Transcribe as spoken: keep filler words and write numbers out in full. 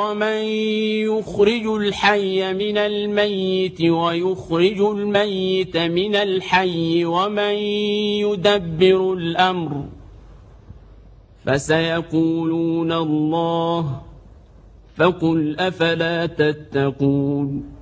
من يخرج الحي من الميت ويخرج الميت من الحي ومن يدبر الأمر فسيقولون الله فقل أفلا تتقون